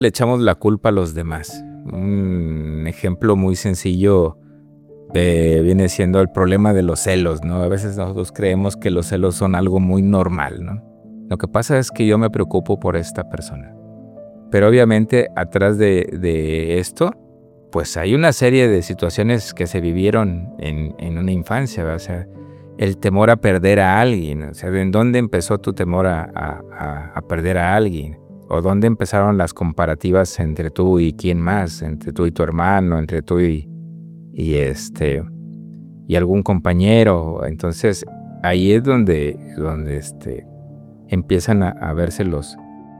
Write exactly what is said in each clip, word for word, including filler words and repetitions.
le echamos la culpa a los demás. Un ejemplo muy sencillo eh, viene siendo el problema de los celos, ¿no? A veces nosotros creemos que los celos son algo muy normal, ¿no? Lo que pasa es que yo me preocupo por esta persona. Pero obviamente atrás de, de esto, pues hay una serie de situaciones que se vivieron en, en una infancia, ¿verdad? O sea, el temor a perder a alguien, o sea, ¿en dónde empezó tu temor a, a, a perder a alguien? ¿O dónde empezaron las comparativas entre tú y quién más? Entre tú y tu hermano, entre tú y, y, este, y algún compañero. Entonces, ahí es donde, donde este, empiezan a, a verse los,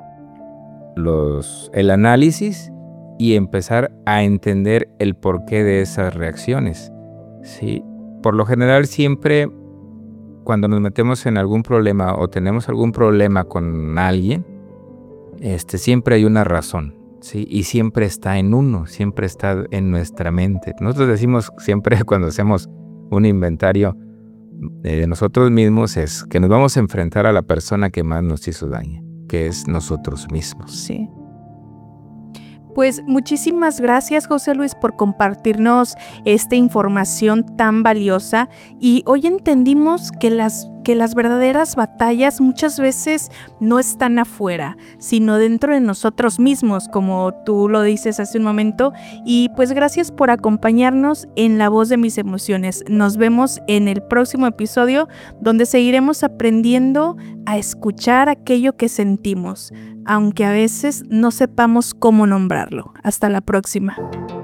los, el análisis y empezar a entender el porqué de esas reacciones, ¿sí? Por lo general, siempre cuando nos metemos en algún problema o tenemos algún problema con alguien, este, siempre hay una razón, ¿sí? Y siempre está en uno, siempre está en nuestra mente. Nosotros decimos siempre cuando hacemos un inventario de nosotros mismos es que nos vamos a enfrentar a la persona que más nos hizo daño, que es nosotros mismos. Sí. Pues muchísimas gracias, José Luis, por compartirnos esta información tan valiosa, y hoy entendimos que las, que las verdaderas batallas muchas veces no están afuera, sino dentro de nosotros mismos, como tú lo dices hace un momento. Y pues gracias por acompañarnos en La Voz de Mis Emociones. Nos vemos en el próximo episodio, donde seguiremos aprendiendo a escuchar aquello que sentimos, aunque a veces no sepamos cómo nombrarlo. Hasta la próxima.